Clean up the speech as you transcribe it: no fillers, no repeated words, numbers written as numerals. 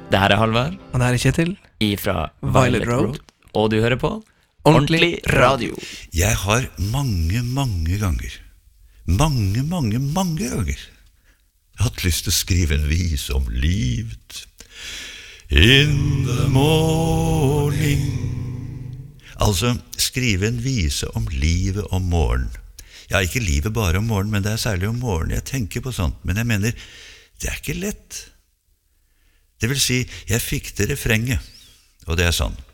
Det her Halvard. Og det her Kjetil. Ifra Violet Road. Og du hører på Ordentlig radio. Jeg har mange ganger hatt lyst til å skrive en vise om livet. In the morning. Altså, skrive en vise om livet om morgen. Ja, ikke livet bare om morgen, men det særlig om morgen. Jeg tenker på sånt, men jeg mener, det ikke lett. Det vil si, jeg fikk det refrenget, og det sånn.